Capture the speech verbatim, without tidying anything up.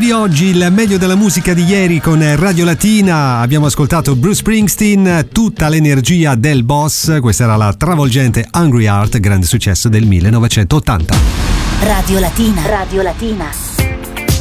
di oggi, il meglio della musica di ieri con Radio Latina. Abbiamo ascoltato Bruce Springsteen, Tutta l'energia del boss. Questa era la travolgente Hungry Heart, grande successo del millenovecentottanta. Radio Latina. Radio Latina.